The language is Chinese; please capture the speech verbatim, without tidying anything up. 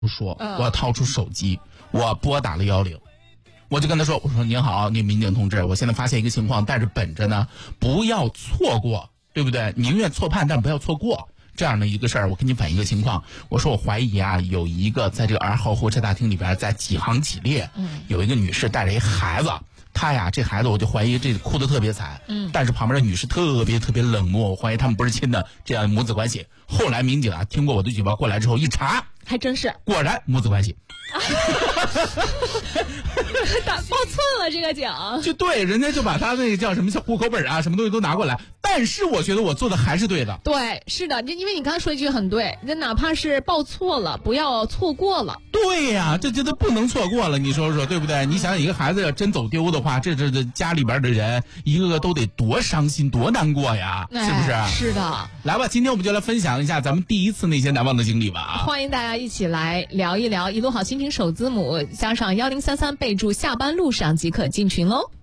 说，我掏出手机，我拨打了幺零，我就跟他说，我说您好，您民警同志，我现在发现一个情况，但是本着呢不要错过，对不对？宁愿错判，但不要错过这样的一个事儿，我跟你反映一个情况。我说我怀疑啊，有一个在这个二号候车大厅里边，在几行几列，嗯，有一个女士带着一孩子。她呀，这孩子我就怀疑这哭得特别惨，嗯，但是旁边的女士特别特别冷漠，我怀疑他们不是亲的这样母子关系。后来民警啊，听过我的举报过来之后一查， 还真是， 果然母子关系。 打报错了这个警， 就对，人家就把他那个叫什么小户口本啊，什么东西都拿过来。但是我觉得我做的还是对的。 对，是的，因为你刚才说一句很对，那哪怕是报错了，不要错过了。 对呀、啊，这这都不能错过了，你说说对不对？你想想，一个孩子要真走丢的话，这这这家里边的人一个个都得多伤心多难过呀， 哎、 是不是？ 是的。 来吧，今天我们就来分享一下咱们第一次那些难忘的经历吧啊！ 欢迎大家一起来聊一聊，一路好心情首字母加上幺零三三，备注下班路上即可进群喽。